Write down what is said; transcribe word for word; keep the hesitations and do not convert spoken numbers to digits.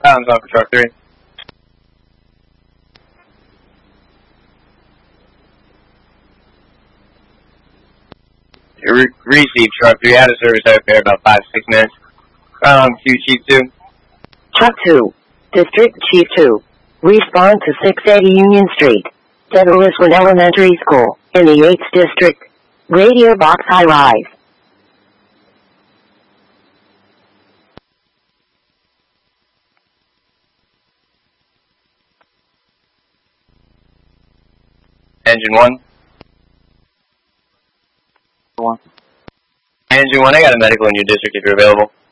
Sounds on for truck three. Re receive truck three, out of service out there about five, six minutes. Um, Q Chief two. Truck two, District Chief two. Respond to six eighty Union Street, Devilishwood Elementary School, in the eighth District. Radio box high rise. Engine one. One. Engine one, I got a medical in your district if you're available.